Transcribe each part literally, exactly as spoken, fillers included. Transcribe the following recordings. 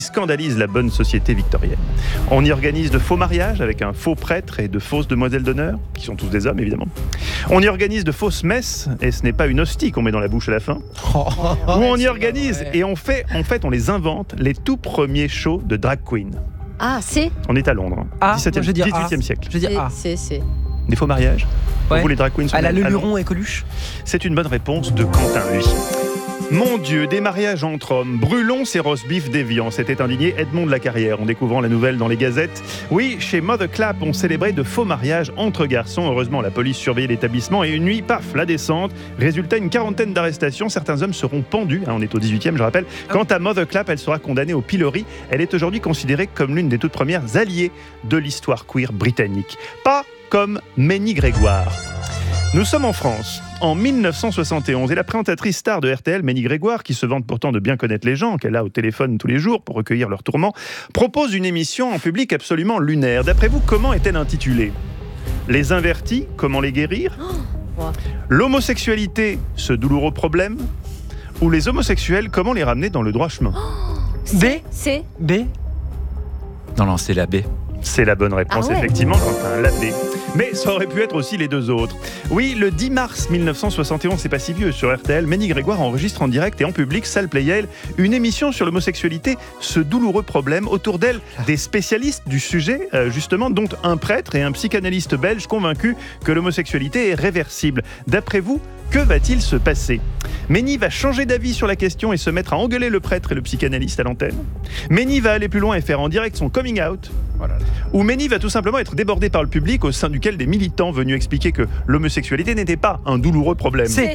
scandalise la bonne société victorienne. On y organise de faux mariages avec un faux prêtre et de fausses demoiselles d'honneur, qui sont tous des hommes évidemment. On y organise de fausses messes, et ce n'est pas une hostie qu'on met dans la bouche à la fin. Oh, Où on y organise, et on fait, en fait, on les invente, les tout premiers shows de drag queen. Ah, c'est On est à Londres, Ah, dix-septième, moi, je veux dire dix-huitième A. siècle. Je veux dire A. C'est, c'est. Des faux mariages. Pour Ouais. vous, les drag queens sont À la à Londres. Leluron et Coluche. C'est une bonne réponse de Quentin, lui. Mon Dieu, des mariages entre hommes, brûlons ces roast-beef déviants, s'était indigné Edmond de la Carrière en découvrant la nouvelle dans les gazettes. Oui, chez Mother Clap, on célébrait de faux mariages entre garçons. Heureusement, la police surveillait l'établissement et une nuit, paf, la descente. Résultat, une quarantaine d'arrestations. Certains hommes seront pendus. Hein, on est au dix-huitième, je rappelle. Quant à Mother Clap, elle sera condamnée au pilori. Elle est aujourd'hui considérée comme l'une des toutes premières alliées de l'histoire queer britannique. Pas comme Ménie Grégoire. Nous sommes en France, en dix-neuf cent soixante et onze, et la présentatrice star de R T L, Ménie Grégoire, qui se vante pourtant de bien connaître les gens, qu'elle a au téléphone tous les jours pour recueillir leurs tourments, propose une émission en public absolument lunaire. D'après vous, comment est-elle intitulée ? Les invertis, comment les guérir ? Oh, ouais. L'homosexualité, ce douloureux problème ? Ou les homosexuels, comment les ramener dans le droit chemin ? B. C'est. B. Non, non, c'est la B. C'est la bonne réponse, Ah ouais. effectivement, Quentin, la B. Mais ça aurait pu être aussi les deux autres. Oui, le dix mars dix-neuf cent soixante et onze, c'est pas si vieux, sur R T L, Ménie Grégoire enregistre en direct et en public, salle Play Yale, une émission sur l'homosexualité, ce douloureux problème. Autour d'elle, des spécialistes du sujet, euh, justement, dont un prêtre et un psychanalyste belge convaincus que l'homosexualité est réversible. D'après vous, que va-t-il se passer ? Ménie va changer d'avis sur la question et se mettre à engueuler le prêtre et le psychanalyste à l'antenne. Ménie va aller plus loin et faire en direct son coming out. Voilà. Ou Ménie va tout simplement être débordée par le public au sein duquel des militants venus expliquer que l'homosexualité n'était pas un douloureux problème. C'est.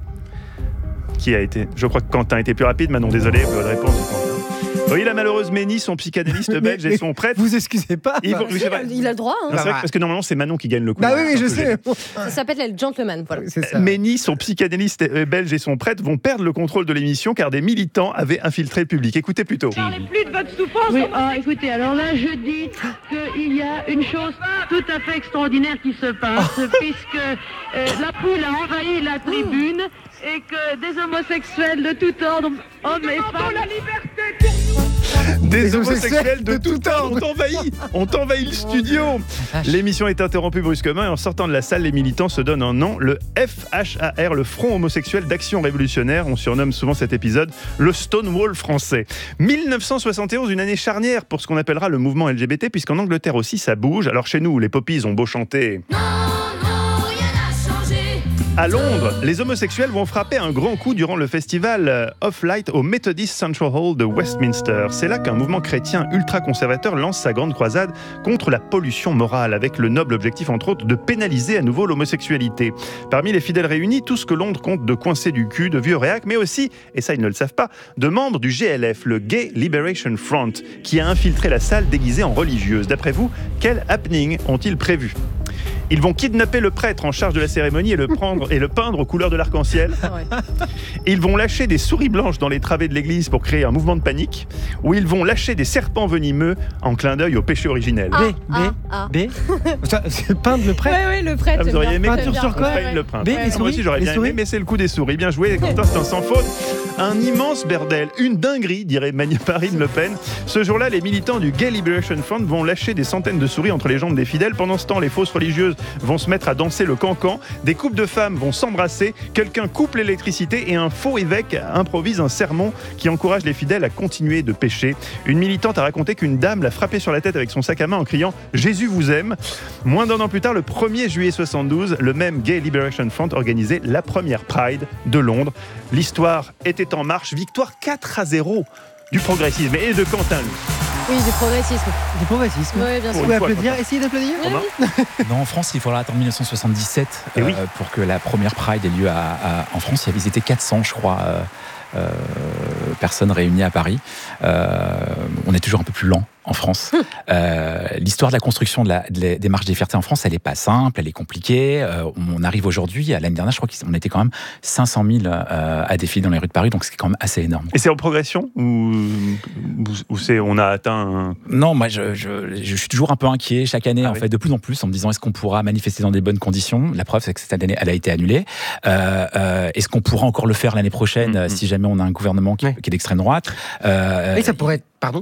Qui a été ? Je crois que Quentin était plus rapide, Manon, désolé, bonne réponse de Quentin. Oui, la malheureuse Ménie, son psychanalyste Mais- belge mais- et son prêtre. Vous excusez pas. Ils bah. vont- oui, c'est vrai. Il a le droit. Hein. Non, c'est vrai que- parce que normalement c'est Manon qui gagne le coup. Bah oui, oui, je Parce que sais. Ça s'appelle le gentleman. Voilà. C'est ça. Ménie, son psychanalyste euh, belge et son prêtre vont perdre le contrôle de l'émission car des militants avaient infiltré le public. Écoutez plutôt. Parlez plus de votre souffrance. Oui, ah, écoutez, alors là, je dis qu'il y a une chose tout à fait extraordinaire qui se passe, puisque euh, la poule a envahi la tribune et que des homosexuels de tout ordre, hommes et femmes... la liberté. Des Des homosexuels de tout ordre ont envahi, ont envahi le studio. L'émission est interrompue brusquement et en sortant de la salle, les militants se donnent un nom, le F H A R, le Front homosexuel d'action révolutionnaire. On surnomme souvent cet épisode le Stonewall français. dix-neuf cent soixante et onze, une année charnière pour ce qu'on appellera le mouvement L G B T, puisqu'en Angleterre aussi ça bouge. Alors chez nous, les poppies ont beau chanter. À Londres, les homosexuels vont frapper un grand coup durant le festival Of Light au Methodist Central Hall de Westminster. C'est là qu'un mouvement chrétien ultra-conservateur lance sa grande croisade contre la pollution morale, avec le noble objectif, entre autres, de pénaliser à nouveau l'homosexualité. Parmi les fidèles réunis, tout ce que Londres compte de coincés du cul, de vieux réacs, mais aussi, et ça ils ne le savent pas, de membres du G L F, le Gay Liberation Front, qui a infiltré la salle déguisée en religieuse. D'après vous, quel happening ont-ils prévu ? Ils vont kidnapper le prêtre en charge de la cérémonie et le prendre et le peindre aux couleurs de l'arc-en-ciel. Ouais. Ils vont lâcher des souris blanches dans les travées de l'église pour créer un mouvement de panique. Ou ils vont lâcher des serpents venimeux en clin d'œil au péché originel. Ah, B. B. ah, ah. B. Ça, c'est peindre le prêtre. Ouais, ouais, le prêtre. Ah, vous j'aime auriez bien. aimé J'aime peinture bien. sur quoi On Ouais, fait ouais. le prince. B, les Moi souris, aussi j'aurais les bien aimé, souris. mais c'est le coup des souris. Bien joué, Quentin, c'est un sans faute. Un immense bordel, une dinguerie, dirait Marine Le Pen. Ce jour-là, les militants du Gay Liberation Front vont lâcher des centaines de souris entre les jambes des fidèles. Pendant ce temps, les fausses religieuses vont se mettre à danser le cancan. Des couples de femmes vont s'embrasser. Quelqu'un coupe l'électricité et un faux évêque improvise un sermon qui encourage les fidèles à continuer de pécher. Une militante a raconté qu'une dame l'a frappé sur la tête avec son sac à main en criant « Jésus vous aime ». Moins d'un an plus tard, le premier juillet soixante-douze, le même Gay Liberation Front organisait la première Pride de Londres. L'histoire était en marche. Victoire quatre à zéro du progressisme et de Quentin. Oui, du progressisme. Du progressisme. Oui, bien Pour sûr. Vous une pouvez fois, applaudir, Quentin. essayez d'applaudir. Romain ? Non, en France, il faudra attendre dix-neuf cent soixante-dix-sept Eh oui. euh, pour que la première Pride ait lieu à, à- en France. Il y avait ils étaient quatre cents, je crois, euh, euh, personnes réunies à Paris. Euh, on est toujours un peu plus lent en France. Euh, l'histoire de la construction de la, de la- des marches des fiertés en France, elle n'est pas simple, elle est compliquée. Euh, on arrive aujourd'hui, à l'année dernière, je crois qu'on était quand même cinq cent mille euh, à défiler dans les rues de Paris, donc c'est quand même assez énorme. Et c'est en progression ou, ou, ou c'est on a atteint un... Non, moi, je, je, je suis toujours un peu inquiet chaque année, Ah en oui. fait, de plus en plus, en me disant est-ce qu'on pourra manifester dans des bonnes conditions ? La preuve, c'est que cette année, elle a été annulée. Euh, euh, est-ce qu'on pourra encore le faire l'année prochaine Mm-hmm. si jamais on a un gouvernement qui, Oui. qui est d'extrême droite ? Euh, Et ça pourrait être Pardon ?